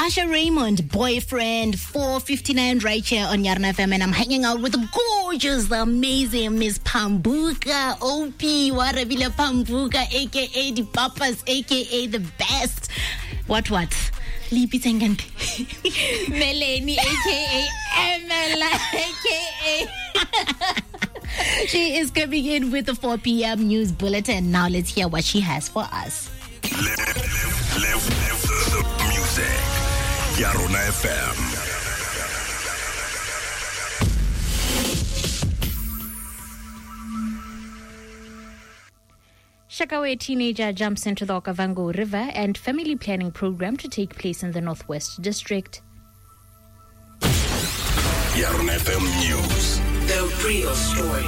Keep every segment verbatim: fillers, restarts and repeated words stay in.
Marsha Raymond, boyfriend, four fifty-nine right here on Yarn F M, and I'm hanging out with the gorgeous, the amazing Miss Pambuka, O P, Warabila Pambuka, aka the Papas, aka the best. What, what? Lipi Tengante. Melanie, aka Emela, aka. She is coming in with the four p.m. news bulletin. Now let's hear what she has for us. Live, live, live, live the, the music. Yarona F M. Shakawe teenager jumps into the Okavango River and family planning program to take place in the Northwest District. Yarona F M News. The real story.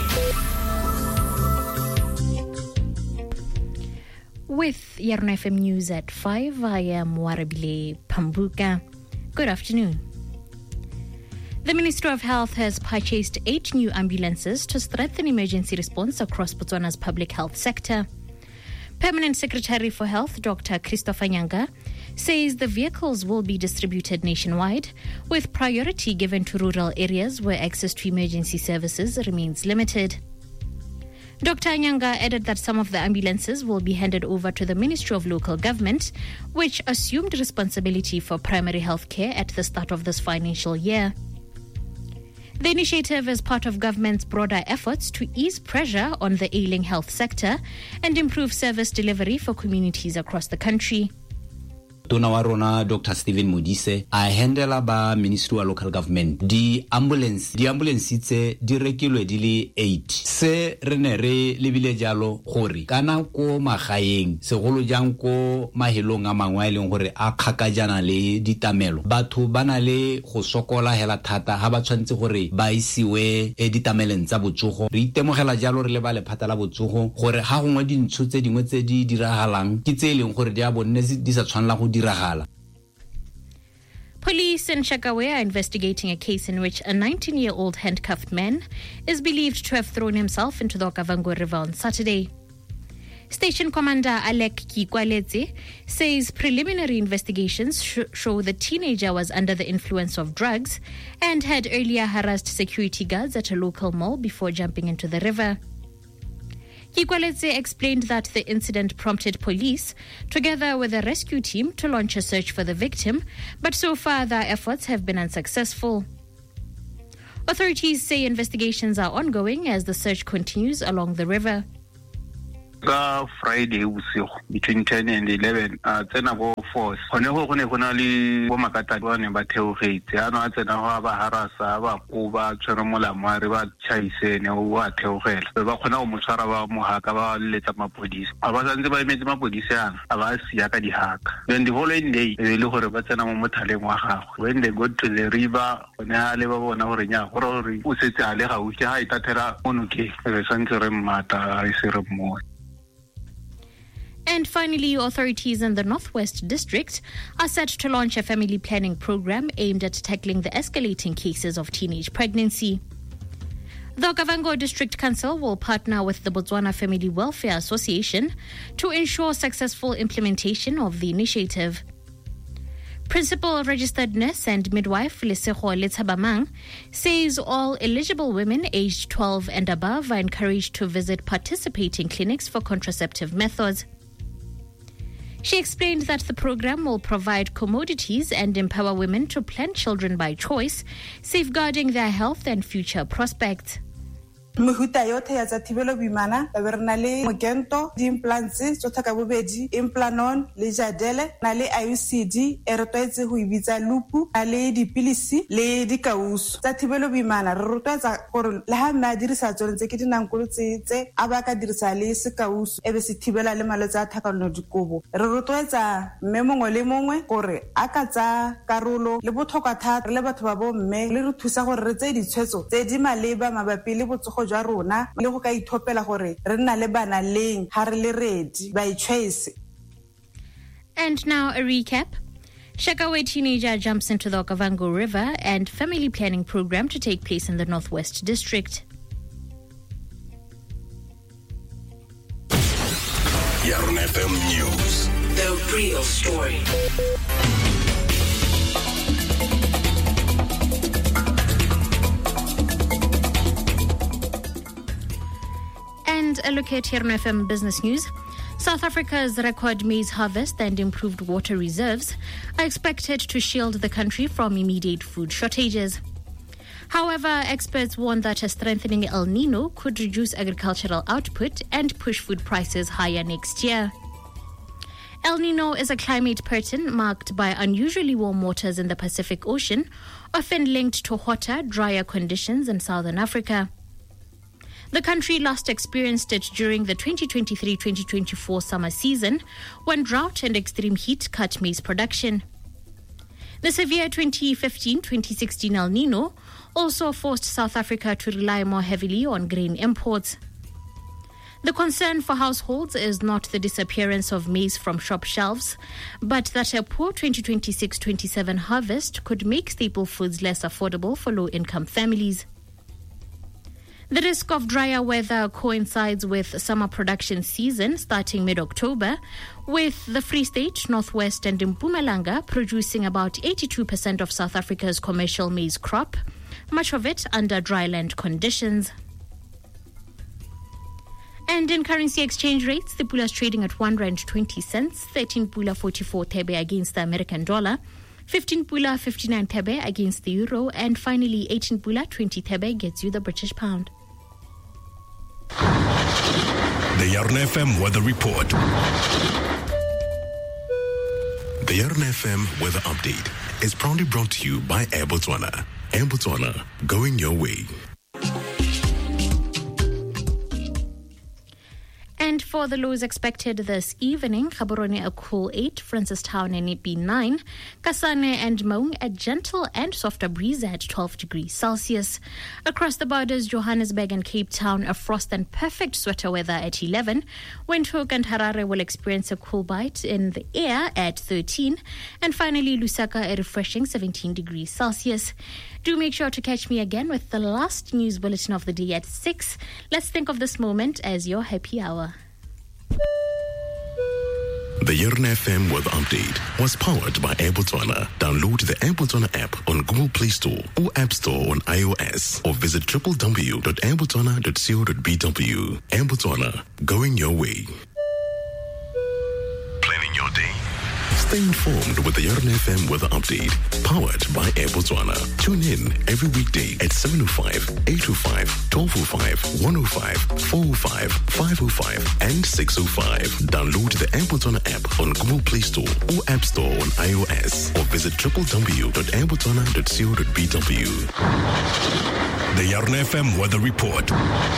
With Yarona F M News at five, I am Warabile Pambuka. Good afternoon. The Ministry of Health has purchased eight new ambulances to strengthen emergency response across Botswana's public health sector. Permanent Secretary for Health, Doctor Christopher Nyanga, says the vehicles will be distributed nationwide, with priority given to rural areas where access to emergency services remains limited. Doctor Nyanga added that some of the ambulances will be handed over to the Ministry of Local Government, which assumed responsibility for primary health care at the start of this financial year. The initiative is part of government's broader efforts to ease pressure on the ailing health sector and improve service delivery for communities across the country. Tona wa rona Doctor Stephen Modise a handela ba Ministry wa Local Government di ambulance di ambulance tse di rekilwe di le eight se re ne re lebile jalo gore kana ko magaeng segolo jang ko mahelong a mangwe a leng gore a khakajana le ditamelo batho bana le go sokola hela thata ha ba tshwantse gore ba isiwe e ditameleng tsa botsogo re itemogela jalo re le ba le phatala botsogo gore ha gongwe dintšho tse dingwe tse di diragalang ke tse leng gore di a bonne di sa tshwanela go Police in Shakawe are investigating a case in which a nineteen-year-old handcuffed man is believed to have thrown himself into the Okavango River on Saturday. Station Commander Alec Kikwaletse says preliminary investigations sh- show the teenager was under the influence of drugs and had earlier harassed security guards at a local mall before jumping into the river. Kikwaletse explained that the incident prompted police, together with a rescue team, to launch a search for the victim, but so far their efforts have been unsuccessful. Authorities say investigations are ongoing as the search continues along the river. Ka Friday between ten and eleven a tsena go force gone go gone gona le bo makatadi ba ne ba theogetse ana a tsena go ba harasa ba go ba tshwere molamare ba chaisene o wa theogela ba khona go motshwara ba mohaka ba letsa mapodisi a ba santse ba emetse mapodisi ana a ba sia ka dihaka then the following day e le gore ba tsena mo mothaleng wa gagwe when they go to the river bona le ba bona gore nya gore o setse a le ga o ke ha itathela monoke re santse re mmata a se re mo. And finally, authorities in the Northwest District are set to launch a family planning program aimed at tackling the escalating cases of teenage pregnancy. The Okavango District Council will partner with the Botswana Family Welfare Association to ensure successful implementation of the initiative. Principal Registered Nurse and Midwife Lesego Letshabamang says all eligible women aged twelve and above are encouraged to visit participating clinics for contraceptive methods. She explained that the program will provide commodities and empower women to plan children by choice, safeguarding their health and future prospects. Mehuta yote ya tsa thibelo boimana ba re na le mogento di implants tso thaka bobedi implanon le jadele na le I U C D e re tlwaetse go ibitsa lupu na le dipilisi le dikauso tsa thibelo boimana re rotloetsa gore le ha mma dirisa tsone tse ke dinankolo tse a ba ka dirisa le sekauso e be se thibela le malwetse a thakalo dikobo re rotloetsa mme mongwe le mongwe gore a ka tsa karolo le botlhokwa thata le batho ba bo mme le re thusa gore re tse ditshwetso tse di maleba mabapi le botsogo jwa rona le go ka ithopela gore re nna le bana leng ha re le ready by choice. And now a recap. Shakawe teenager jumps into the Okavango River and family planning program to take place in the Northwest District. Yarn F M News. The real story. And a look at here on F M Business News. South Africa's record maize harvest and improved water reserves are expected to shield the country from immediate food shortages. However, experts warn that a strengthening El Nino could reduce agricultural output and push food prices higher next year. El Nino is a climate pattern marked by unusually warm waters in the Pacific Ocean, often linked to hotter, drier conditions in southern Africa. The country last experienced it during the twenty twenty-three twenty twenty-four summer season, when drought and extreme heat cut maize production. The severe twenty fifteen twenty sixteen El Nino also forced South Africa to rely more heavily on grain imports. The concern for households is not the disappearance of maize from shop shelves, but that a poor twenty twenty-six twenty-seven harvest could make staple foods less affordable for low-income families. The risk of drier weather coincides with summer production season starting mid-October, with the Free State, Northwest and Mpumalanga producing about eighty-two percent of South Africa's commercial maize crop, much of it under dryland conditions. And in currency exchange rates, the pula is trading at one rand twenty cents, thirteen pula forty-four thebe against the American dollar, fifteen pula fifty-nine thebe against the euro, and finally eighteen pula twenty thebe gets you the British pound. The Yarna F M Weather Report. The Yarna F M Weather Update is proudly brought to you by Air Botswana. Air Botswana, going your way. And for the lows expected this evening, Gaborone a cool eight, Francistown and Ipi nine, Kasane and Maung a gentle and softer breeze at twelve degrees Celsius. Across the borders, Johannesburg and Cape Town, a frost and perfect sweater weather at eleven. Windhoek and Harare will experience a cool bite in the air at thirteen. And finally, Lusaka a refreshing seventeen degrees Celsius. Do make sure to catch me again with the last news bulletin of the day at six. Let's think of this moment as your happy hour. The Yarna F M Weather Update was powered by Air Botswana. Download the Air Botswana app on Google Play Store or App Store on iOS, or visit w w w dot air botswana dot co dot b w. Air Botswana, going your way. Planning your day. Stay informed with the Yarna F M Weather Update, powered by Air Botswana. Tune in every weekday at seven oh five, eight oh five, twelve oh five, one oh five, four oh five, five oh five, and six oh five. Download the Air Botswana app on Google Play Store or App Store on iOS, or visit w w w dot air botswana dot co dot b w. The Yarna F M Weather Report.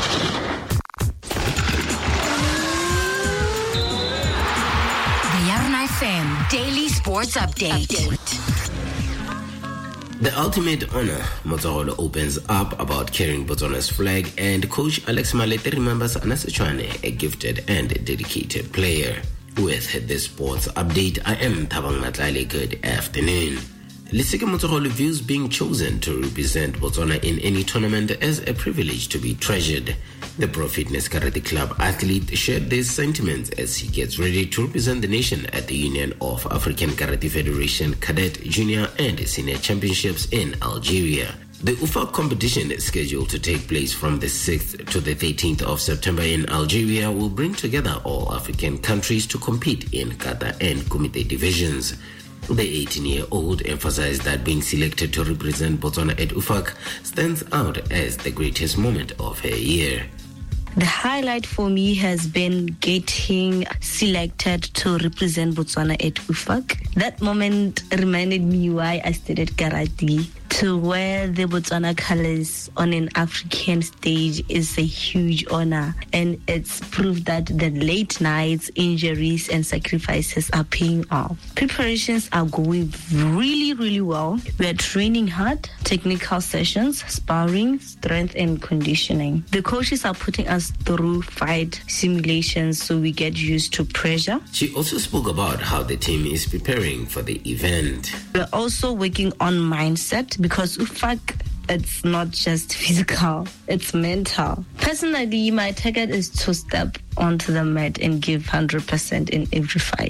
F M Daily Sports Update. Update. The ultimate honor, Motsoalo opens up about carrying Botswana's flag, and coach Alex Malete remembers Anna Sechwane, a gifted and dedicated player. With this sports update, I am Thabang Matlale. Good afternoon. Leseke Motsoalo views being chosen to represent Botswana in any tournament as a privilege to be treasured. The Pro Fitness Karate Club athlete shared these sentiments as he gets ready to represent the nation at the Union of African Karate Federation Cadet, Junior and Senior Championships in Algeria. The U F A C competition, scheduled to take place from the sixth to the thirteenth of September in Algeria, will bring together all African countries to compete in kata and kumite divisions. The eighteen-year-old emphasized that being selected to represent Botswana at U F A C stands out as the greatest moment of her year. The highlight for me has been getting selected to represent Botswana at U F A C. That moment reminded me why I studied karate. To wear the Botswana colors on an African stage is a huge honor, and it's proof that the late nights, injuries, and sacrifices are paying off. Preparations are going really, really well. We are training hard, technical sessions, sparring, strength, and conditioning. The coaches are putting us through fight simulations so we get used to pressure. She also spoke about how the team is preparing for the event. We're also working on mindset, because U F A C, it's not just physical, it's mental. Personally, my target is to step onto the mat and give one hundred percent in every fight.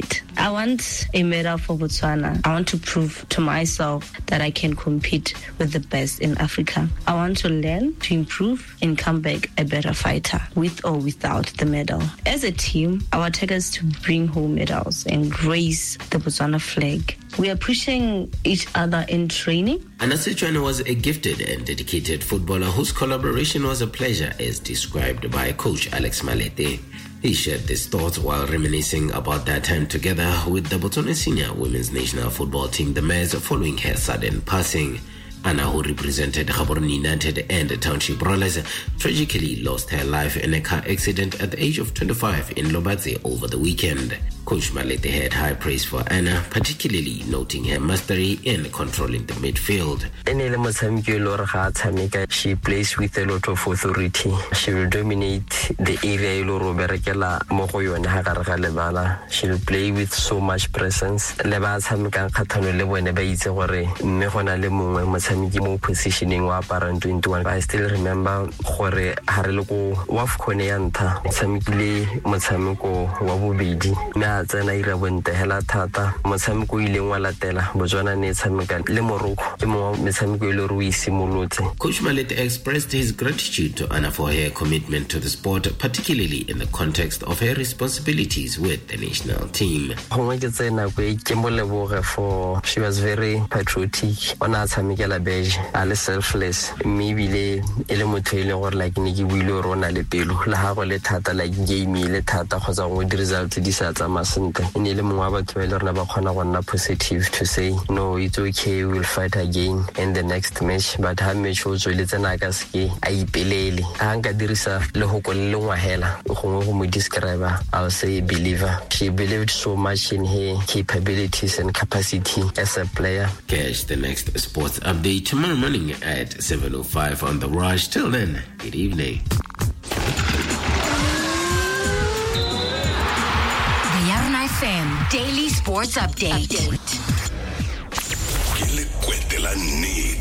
I want a medal for Botswana. I want to prove to myself that I can compete with the best in Africa. I want to learn, to improve, and come back a better fighter, with or without the medal. As a team, our target is to bring home medals and raise the Botswana flag. We are pushing each other in training. Anna Sechwane was a gifted and dedicated footballer whose collaboration was a pleasure, as described by Coach Alex Malete. He shared his thoughts while reminiscing about that time together with the Botswana senior women's national football team, the Maize, following her sudden passing. Anna, who represented Gaborone United and Township Rollers, tragically lost her life in a car accident at the age of twenty-five in Lobatse over the weekend. Coach Malete had high praise for Anna, particularly noting her mastery in controlling the midfield. She plays with a lot of authority. She will dominate the area. She will play with so much presence. Positioning. I still remember tsena ira bonte hela thata motshameko ile ngwa latela Botswana ne tshameka le Morocco ke mo metshameko ile re isimolotse. Coach Malete expressed his gratitude to Anna for her commitment to the sport, particularly in the context of her responsibilities with the national team. Gongwe ke tsena go ke mo leboge for she was very patriotic. Ona tshamekela beige ale selfless maybe le ele motho ile gore like ne ke buile rona le pelo la ha go le thata like game ile thata kgotsa go di result di sa tsama sentle. Ene le mongwe ba tshwele rena ba khona go nna positive to say no, it's okay, we'll fight again in the next match, but ha match o tswele tsena ka ske a ipelele a nka dirisa le ho ko le ngwa hela gongwe go mo describe. I'll say a believer. She believed so much in her capabilities and capacity as a player. Catch the next sports update tomorrow morning at seven oh five on The Rush. Till then, good evening. The Yarna F M Daily Sports Update. update.